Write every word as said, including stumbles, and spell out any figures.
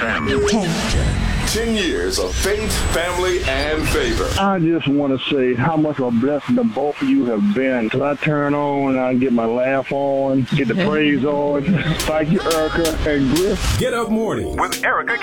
Ten. Ten. Ten years of faith, family, and favor. I just want to say how much of a blessing the both of you have been. Because I turn on, I get my laugh on, get the praise on. Thank you, Erica and Griff. Get Up Morning with Erica